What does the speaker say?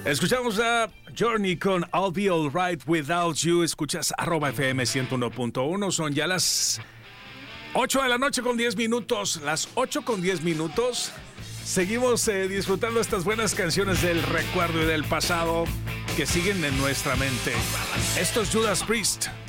Escuchamos a Journey con I'll Be Alright Without You. Escuchas @FM 101.1. Son ya las 8 de la noche con 10 minutos. Las 8 con 10 minutos. Seguimos disfrutando estas buenas canciones del recuerdo y del pasado que siguen en nuestra mente. Esto es Judas Priest.